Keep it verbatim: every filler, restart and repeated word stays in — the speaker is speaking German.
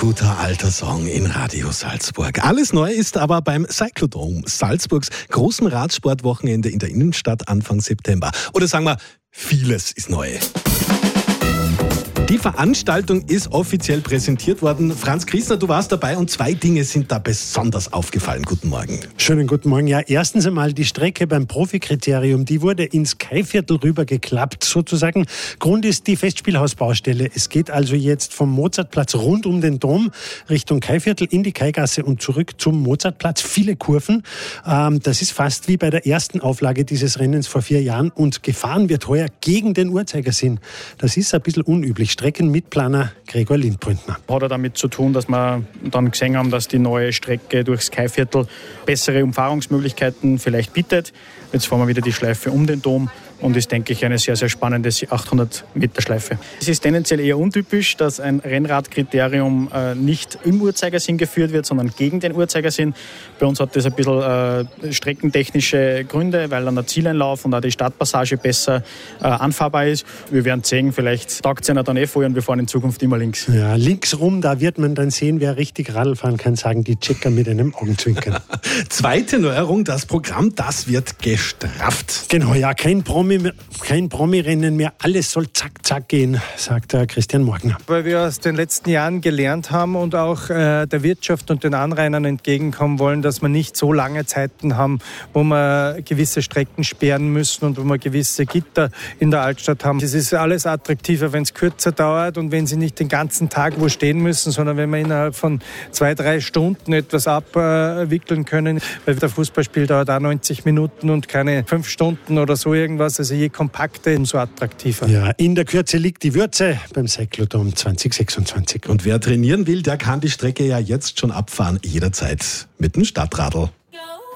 guter alter Song in Radio Salzburg. Alles neu ist aber beim Cyclodrome, Salzburgs großem Radsportwochenende in der Innenstadt Anfang September. Oder sagen wir, vieles ist neu. Die Veranstaltung ist offiziell präsentiert worden. Franz Griesner, du warst dabei und zwei Dinge sind da besonders aufgefallen. Guten Morgen. Schönen guten Morgen. Ja, erstens einmal die Strecke beim Profikriterium, die wurde ins Kaiviertel rübergeklappt sozusagen. Grund ist die Festspielhausbaustelle. Es geht also jetzt vom Mozartplatz rund um den Dom Richtung Kaiviertel in die Kaigasse und zurück zum Mozartplatz. Viele Kurven. Ähm, das ist fast wie bei der ersten Auflage dieses Rennens vor vier Jahren und gefahren wird heuer gegen den Uhrzeigersinn. Das ist ein bisschen unüblich. Streckenmitplaner Gregor Lindbrüntner. Hat er damit zu tun, dass wir dann gesehen haben, dass die neue Strecke durchs Kaiviertel bessere Umfahrungsmöglichkeiten vielleicht bietet. Jetzt fahren wir wieder die Schleife um den Dom und ist, denke ich, eine sehr, sehr spannende achthundert Meter Schleife. Es ist tendenziell eher untypisch, dass ein Rennradkriterium äh, nicht im Uhrzeigersinn geführt wird, sondern gegen den Uhrzeigersinn. Bei uns hat das ein bisschen äh, streckentechnische Gründe, weil dann der Zieleinlauf und auch die Startpassage besser äh, anfahrbar ist. Wir werden sehen, vielleicht taugt es einer dann eh vorher und wir fahren in Zukunft immer links. Ja, links rum, da wird man dann sehen, wer richtig Radl fahren kann, sagen die Checker mit einem Augenzwinkern. Zweite Neuerung, das Programm, das wird gestrafft. Genau, ja, kein Promi Kein Promi-Rennen mehr, alles soll zack, zack gehen, sagt der Christian Morgner. Weil wir aus den letzten Jahren gelernt haben und auch äh, der Wirtschaft und den Anrainern entgegenkommen wollen, dass wir nicht so lange Zeiten haben, wo wir gewisse Strecken sperren müssen und wo wir gewisse Gitter in der Altstadt haben. Es ist alles attraktiver, wenn es kürzer dauert und wenn sie nicht den ganzen Tag wo stehen müssen, sondern wenn wir innerhalb von zwei, drei Stunden etwas abwickeln können. Weil der Fußballspiel dauert auch neunzig Minuten und keine fünf Stunden oder so irgendwas. Also je kompakter, umso attraktiver. Ja, in der Kürze liegt die Würze beim Cyclodrome zwanzig sechsundzwanzig. Und wer trainieren will, der kann die Strecke ja jetzt schon abfahren, jederzeit mit dem Stadtradl.